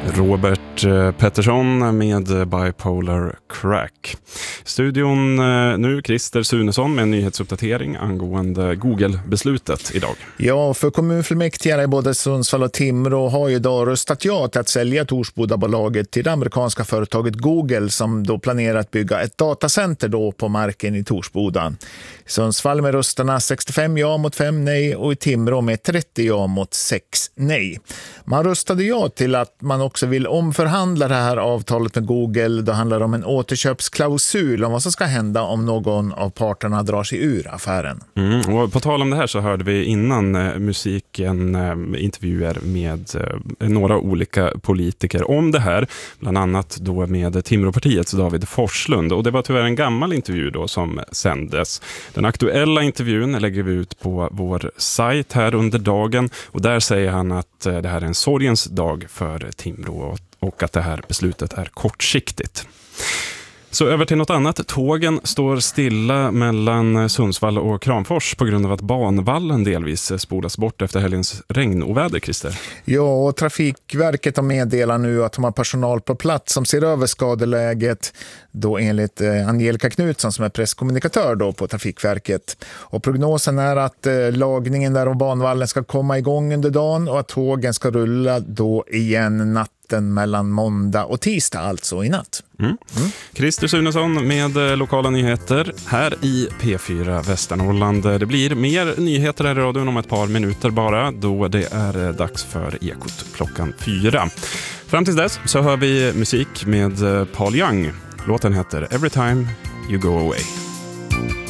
Robert Pettersson med Bipolar Crack. Studion nu Christer Sunesson med en nyhetsuppdatering angående Google-beslutet idag. Ja, för kommunfullmäktige i både Sundsvall och Timrå har ju idag röstat ja till att sälja Torsbodabolaget till det amerikanska företaget Google som då planerar att bygga ett datacenter då på marken i Torsboda. I Sundsvall med rösterna 65 ja mot 5 nej och i Timrå med 30 ja mot 6 nej. Man röstade ja till att man också vill omförhandla det här avtalet med Google. Det handlar om en återköpsklausul om vad som ska hända om någon av parterna drar sig ur affären. Och på tal om det här så hörde vi innan musiken intervjuer med några olika politiker om det här. Bland annat då med Timråpartiets David Forslund. Och det var tyvärr en gammal intervju då som sändes. Den aktuella intervjun lägger vi ut på vår sajt här under dagen. Och där säger han att det här är en sorgens dag för Timrå och att det här beslutet är kortsiktigt. Så över till något annat. Tågen står stilla mellan Sundsvall och Kramfors på grund av att banvallen delvis spolas bort efter helgens regnoväder, Christer. Ja, och Trafikverket har meddelar nu att de har personal på plats som ser över skadeläget då enligt Angelica Knutsson som är presskommunikatör då på Trafikverket. Och prognosen är att lagningen där av banvallen ska komma igång under dagen och att tågen ska rulla då igen natten mellan måndag och tisdag, alltså i natt. Christer Sunesson med lokala nyheter här i P4 Västernorrland. Det blir mer nyheter här i radion om ett par minuter bara, då det är dags för Ekot klockan 4. Fram till dess så hör vi musik med Paul Young. Låten heter Every Time You Go Away.